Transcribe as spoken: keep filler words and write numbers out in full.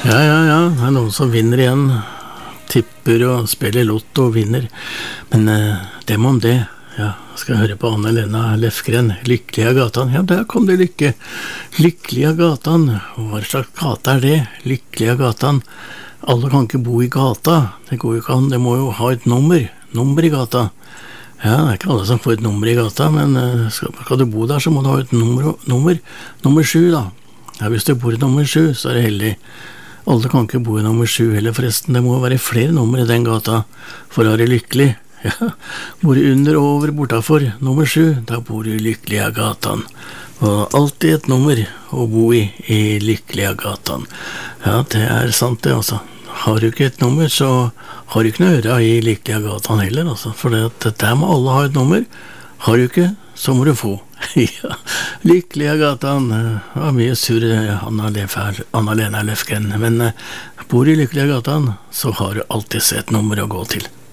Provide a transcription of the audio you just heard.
Ja, ja, ja, det er noen som vinner igjen. Tipper og spiller lotto og vinner. Men eh, dem om det. Ja, skal høre på Anna-Lena Lefgren. Lykkelige gatan. Ja, der kom det lykke. Lykkelige gatan. Hva slags gata er det? Lykkelige gatan. Alle kan ikke bo i gata. Det går jo ikke an. Det må jo ha et nummer. Nummer i gata. Ja, det er ikke alle som får et nummer i gata, men eh, skal, skal du bo der, så må du ha et nummer. Nummer, nummer sju, da. Ja, hvis du bor i nummer sju, så er det heldig. Alle kan ikke bo i nummer sju heller, forresten. Det må være flere nummer i den gata for å være lykkelig. Ja, bor du under, over, bortafor nummer sju, da bor du i lykkelige gatan. Og alltid et nummer å bo i, i lykkelige gatan. Ja, det er sant det, altså. Har du ikke et nummer, så har du ikke noe øre i lykkelige gatan heller, altså. For det, der må alle ha et nummer. Har du ikke, så må du få. Ja, lykkelige gatan. Det var mye sur Anna-Lena Lefgren, men bor i lykkelige gatan, så har du alltid et nummer å gå til.